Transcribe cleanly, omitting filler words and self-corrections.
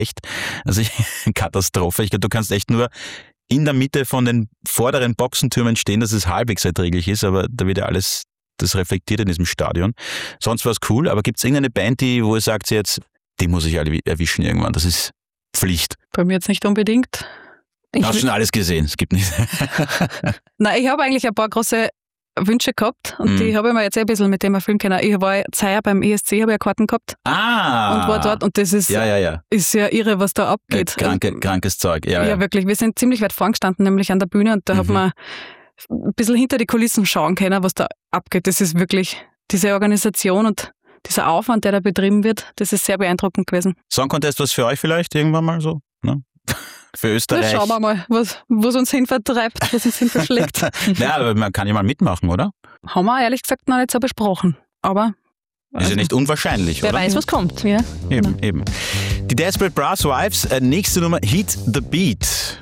echt. Also Katastrophe. Ich glaube, du kannst echt nur in der Mitte von den vorderen Boxentürmen stehen, dass es halbwegs erträglich ist, aber da wird ja alles, das reflektiert in diesem Stadion. Sonst war es cool, aber gibt es irgendeine Band, wo ihr sagt jetzt, die muss ich alle erwischen irgendwann, das ist Pflicht? Bei mir jetzt nicht unbedingt. Hast du schon alles gesehen? Es gibt nicht. Nein, ich habe eigentlich ein paar große Wünsche gehabt und die habe ich mir jetzt ein bisschen mit dem Film können. Ich war jetzt heuer beim ESC, habe ich Karten gehabt und war dort und das ist ja irre, was da abgeht. Krankes Zeug. Ja, wirklich. Wir sind ziemlich weit vorgestanden, nämlich an der Bühne und da hat man ein bisschen hinter die Kulissen schauen können, was da abgeht. Das ist wirklich diese Organisation und dieser Aufwand, der da betrieben wird, das ist sehr beeindruckend gewesen. Song Contest was für euch vielleicht irgendwann mal so? Ne? Für Österreich. Na, schauen wir mal, was uns hin vertreibt, was uns hin verschlägt. Ja, aber man kann ja mal mitmachen, oder? Haben wir ehrlich gesagt noch nicht so besprochen. Aber ist ja nicht unwahrscheinlich, oder? Wer weiß, was kommt. Ja. Eben. Die Desperate Brasswives, nächste Nummer, Hit the Beat.